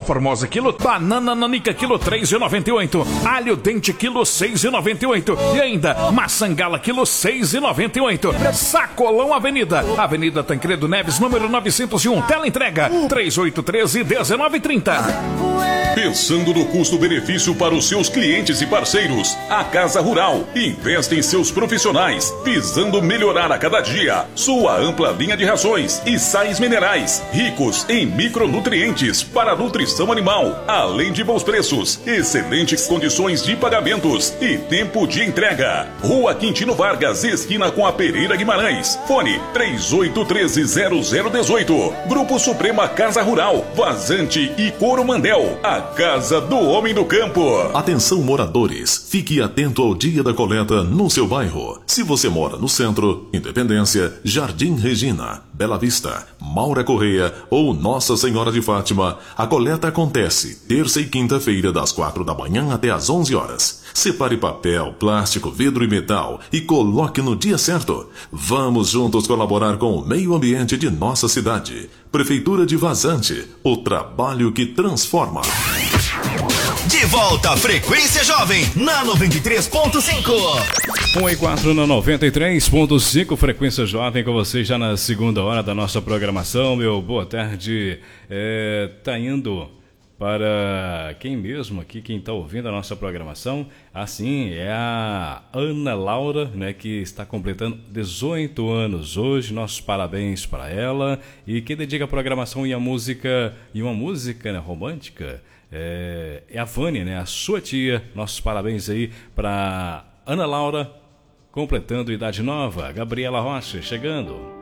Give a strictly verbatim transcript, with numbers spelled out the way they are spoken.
Formosa quilo, banana nanica quilo três e noventa e oito, alho dente quilo seis e noventa e oito e ainda maçã gala quilo seis e noventa e oito. Sacolão Avenida, Avenida Tancredo Neves, número novecentos e um, tela entrega três oito um três, um nove três zero. Pensando no custo-benefício para os seus clientes e parceiros, a Casa Rural investe em seus profissionais, visando melhorar a cada dia sua ampla linha de rações e sais minerais, ricos em micronutrientes para a nutrição animal, além de bons preços, excelentes condições de pagamentos e tempo de entrega. Rua Quintino Vargas, esquina com a Pereira Guimarães. Fone três oito um três, zero zero um oito. Grupo Suprema Casa Rural, Vazante e Coromandel. A Casa do Homem do Campo. Atenção, moradores, fique atento ao dia da coleta no seu bairro. Se você mora no centro, Independência, Jardim Regina, Bela Vista, Maura Correia ou Nossa Senhora de Fátima, a coleta acontece terça e quinta-feira das quatro da manhã até às onze horas. Separe papel, plástico, vidro e metal e coloque no dia certo. Vamos juntos colaborar com o meio ambiente de nossa cidade. Prefeitura de Vazante, o trabalho que transforma. De volta à Frequência Jovem, na noventa e três ponto cinco. um e quatro na noventa e três ponto cinco, Frequência Jovem com você já na segunda hora da nossa programação. Meu boa tarde, é, tá indo para quem mesmo aqui, quem está ouvindo a nossa programação, assim, é a Ana Laura, né, que está completando dezoito anos hoje. Nossos parabéns para ela. E quem dedica a programação e a música, e uma música, né, romântica, é, é a Vânia, né, a sua tia. Nossos parabéns aí para Ana Laura, completando idade nova. Gabriela Rocha chegando.